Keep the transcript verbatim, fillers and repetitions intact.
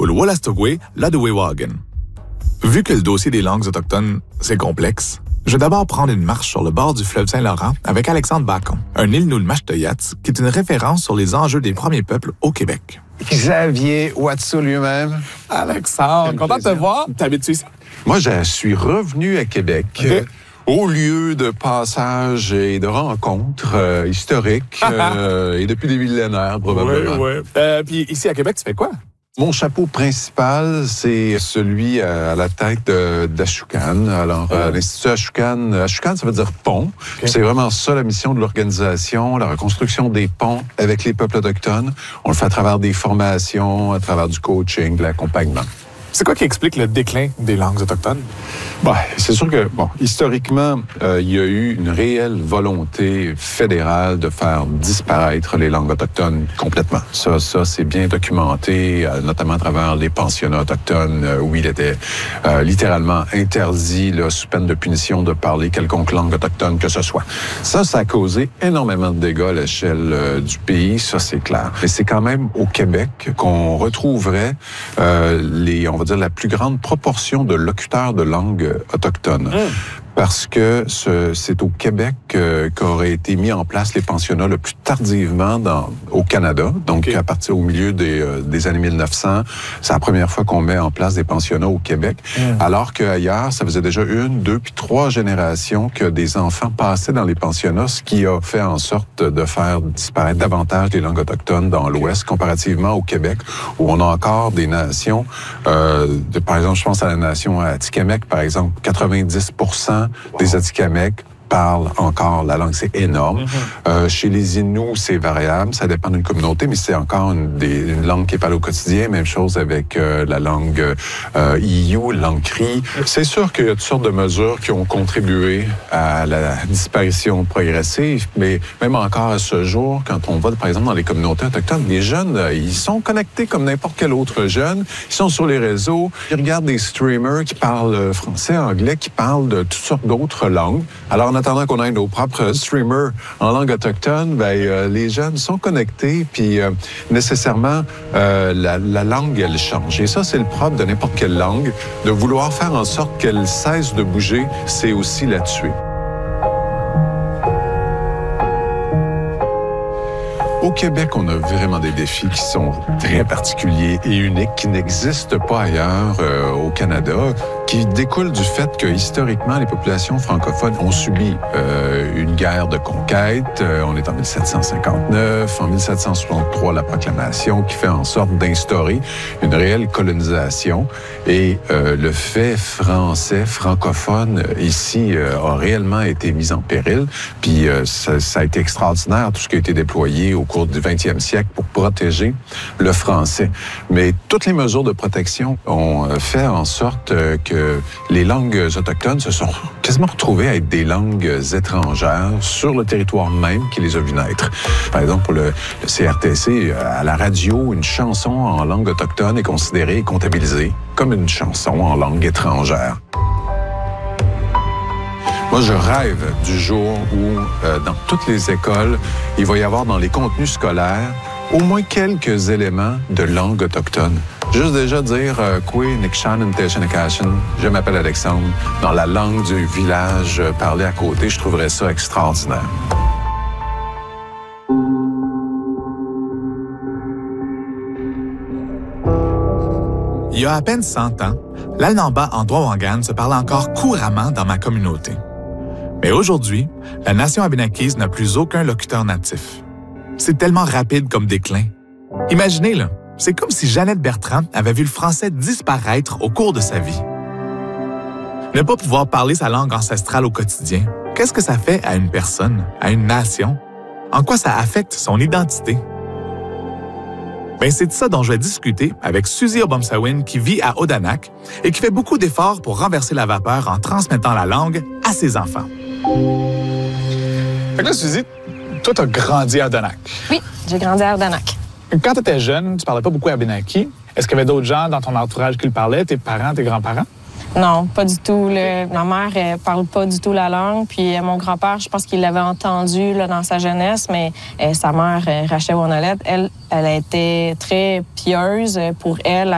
ou le Wolastoqey Ladoweywagan. Vu que le dossier des langues autochtones, c'est complexe, je vais d'abord prendre une marche sur le bord du fleuve Saint-Laurent avec Alexandre Bacon, un Ilnul-Mashtayats qui est une référence sur les enjeux des premiers peuples au Québec. Xavier Watso lui-même. Alexandre, content de te voir. T'habites-tu ici? Moi, je suis revenu à Québec. Okay. Euh, au lieu de passage et de rencontres euh, historiques euh, et depuis des millénaires, probablement. Oui, oui. Euh, puis ici à Québec, tu fais quoi? Mon chapeau principal, c'est celui à la tête d'Ashukan. Alors, Oh. euh, l'Institut Ashukan, Ashukan, ça veut dire pont. Okay. C'est vraiment ça la mission de l'organisation, la reconstruction des ponts avec les peuples autochtones. On le fait à travers des formations, à travers du coaching, de l'accompagnement. C'est quoi qui explique le déclin des langues autochtones? Bon, c'est sûr que, bon, historiquement, euh, il y a eu une réelle volonté fédérale de faire disparaître les langues autochtones complètement. Ça, ça c'est bien documenté, euh, notamment à travers les pensionnats autochtones, euh, où il était euh, littéralement interdit, là, sous peine de punition, de parler quelconque langue autochtone que ce soit. Ça, ça a causé énormément de dégâts à l'échelle euh, du pays, ça, c'est clair. Mais c'est quand même au Québec qu'on retrouverait euh, les, on va dire, la plus grande proportion de locuteurs de langue autochtone. Mmh. Parce que ce, c'est au Québec euh, qu'auraient été mis en place les pensionnats le plus tardivement dans, au Canada. Donc, okay. à partir au milieu des, euh, des années mille neuf cents, c'est la première fois qu'on met en place des pensionnats au Québec. Mmh. Alors qu'ailleurs, ça faisait déjà une, deux, puis trois générations que des enfants passaient dans les pensionnats, ce qui a fait en sorte de faire disparaître davantage les langues autochtones dans l'Ouest, comparativement au Québec, où on a encore des nations, euh, de, par exemple, je pense à la nation Atikamekw, par exemple, quatre-vingt-dix pour cent des Atikamekw parlent encore la langue, c'est énorme. Mm-hmm. Euh, chez les Inuits, c'est variable, ça dépend d'une communauté, mais c'est encore une, des, une langue qui est parlée au quotidien. Même chose avec euh, la langue euh, Iyu, la langue Cri. C'est sûr qu'il y a toutes sortes de mesures qui ont contribué à la disparition progressive, mais même encore à ce jour, quand on va, par exemple, dans les communautés autochtones, les jeunes, ils sont connectés comme n'importe quel autre jeune. Ils sont sur les réseaux, ils regardent des streamers qui parlent français, anglais, qui parlent de toutes sortes d'autres langues. Alors, en attendant qu'on ait nos propres streamers en langue autochtone, ben, euh, les jeunes sont connectés, puis euh, nécessairement, euh, la, la langue, elle change. Et ça, c'est le propre de n'importe quelle langue. De vouloir faire en sorte qu'elle cesse de bouger, c'est aussi la tuer. Au Québec, on a vraiment des défis qui sont très particuliers et uniques, qui n'existent pas ailleurs euh, au Canada, qui découlent du fait que, historiquement, les populations francophones ont subi euh, une guerre de conquête. Euh, on est en mille sept cent cinquante-neuf, en mille sept cent soixante-trois, la proclamation qui fait en sorte d'instaurer une réelle colonisation. Et euh, le fait français, francophone, ici, euh, a réellement été mis en péril. Puis euh, ça, ça a été extraordinaire, tout ce qui a été déployé au cours du vingtième siècle pour protéger le français. Mais toutes les mesures de protection ont fait en sorte que les langues autochtones se sont quasiment retrouvées à être des langues étrangères sur le territoire même qui les a vues naître. Par exemple, pour le, le C R T C, à la radio, une chanson en langue autochtone est considérée et comptabilisée comme une chanson en langue étrangère. Moi, je rêve du jour où, euh, dans toutes les écoles, il va y avoir dans les contenus scolaires au moins quelques éléments de langue autochtone. Juste déjà dire euh, « Kwe, Nikshan, Nteshanakashan », je m'appelle Alexandre, dans la langue du village euh, parlé à côté, je trouverais ça extraordinaire. Il y a à peine cent ans, l'Alnamba en Doawangan se parlait encore couramment dans ma communauté. Mais aujourd'hui, la nation abénaquise n'a plus aucun locuteur natif. C'est tellement rapide comme déclin. Imaginez, là, c'est comme si Jeannette Bertrand avait vu le français disparaître au cours de sa vie. Ne pas pouvoir parler sa langue ancestrale au quotidien, qu'est-ce que ça fait à une personne, à une nation? En quoi ça affecte son identité? Ben, c'est de ça dont je vais discuter avec Suzy Obomsawin qui vit à Odanak et qui fait beaucoup d'efforts pour renverser la vapeur en transmettant la langue à ses enfants. Fait que là, Suzy, toi, t'as grandi à Odanak. Oui, j'ai grandi à Odanak. Quand t'étais jeune, tu parlais pas beaucoup abénaki. Est-ce qu'il y avait d'autres gens dans ton entourage qui le parlaient, tes parents, tes grands-parents? Non, pas du tout. Là. Ma mère, elle parle pas du tout la langue. Puis mon grand-père, je pense qu'il l'avait entendu là, dans sa jeunesse, mais euh, sa mère, Rachel Wonolette, elle, elle a été très pieuse pour elle.